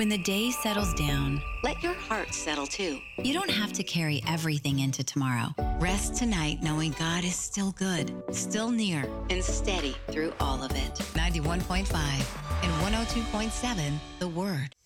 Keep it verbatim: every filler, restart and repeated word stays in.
When the day settles down, let your heart settle too. You don't have to carry everything into tomorrow. Rest tonight knowing God is still good, still near, and steady through all of it. ninety-one point five and one oh two point seven, The Word.